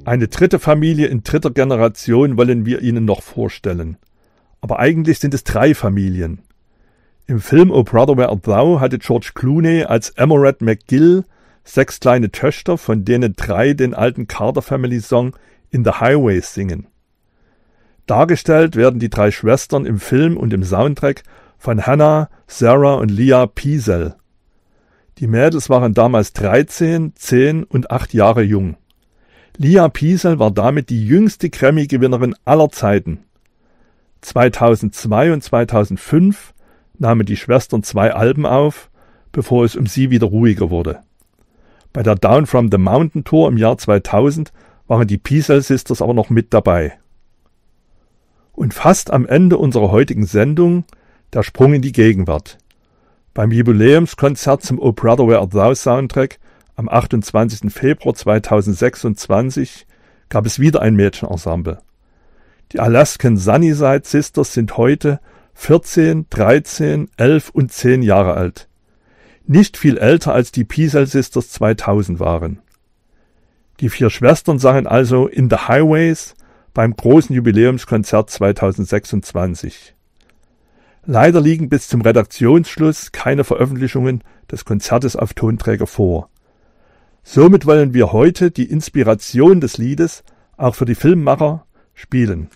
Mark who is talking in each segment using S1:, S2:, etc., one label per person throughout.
S1: Eine dritte Familie in dritter Generation wollen wir Ihnen noch vorstellen. Aber eigentlich sind es 3 Familien. Im Film O Brother, Where Art Thou hatte George Clooney als Emerald McGill 6 kleine Töchter, von denen 3 den alten Carter Family Song In the Highways singen. Dargestellt werden die 3 Schwestern im Film und im Soundtrack von Hannah, Sarah und Leah Peasell. Die Mädels waren damals 13, 10 und 8 Jahre jung. Leah Peasell war damit die jüngste Grammy-Gewinnerin aller Zeiten. 2002 und 2005 nahmen die Schwestern 2 Alben auf, bevor es um sie wieder ruhiger wurde. Bei der Down from the Mountain Tour im Jahr 2000 waren die Peasell Sisters aber noch mit dabei. Und fast am Ende unserer heutigen Sendung der Sprung in die Gegenwart. Beim Jubiläumskonzert zum O Brother, Where Art Thou Soundtrack am 28. Februar 2026 gab es wieder ein Mädchenensemble. Die Alaskan Sunnyside Sisters sind heute 14, 13, 11 und 10 Jahre alt. Nicht viel älter als die Peasell Sisters 2000 waren. Die 4 Schwestern sangen also In the Highways beim großen Jubiläumskonzert 2026. Leider liegen bis zum Redaktionsschluss keine Veröffentlichungen des Konzertes auf Tonträger vor. Somit wollen wir heute die Inspiration des Liedes auch für die Filmemacher spielen.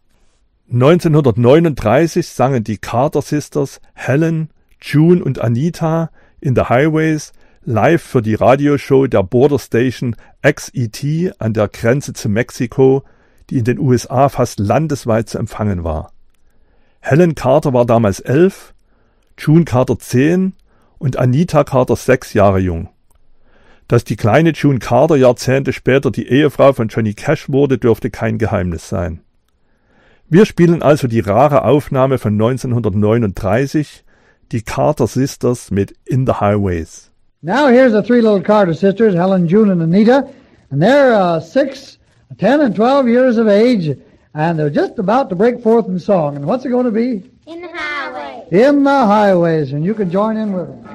S1: 1939 sangen die Carter Sisters Helen, June und Anita In the Highways live für die Radioshow der Border Station XET an der Grenze zu Mexiko, die in den USA fast landesweit zu empfangen war. Helen Carter war damals 11, June Carter 10 und Anita Carter 6 Jahre jung. Dass die kleine June Carter Jahrzehnte später die Ehefrau von Johnny Cash wurde, dürfte kein Geheimnis sein. Wir spielen also die rare Aufnahme von 1939, die Carter Sisters mit In the Highways.
S2: Now here's the 3 little Carter sisters, Helen, June, and Anita, and they're 6, 10, and 12 years of age, and they're just about to break forth in song. And what's it going to be?
S3: In the highway.
S2: In the Highways, and you can join in with them.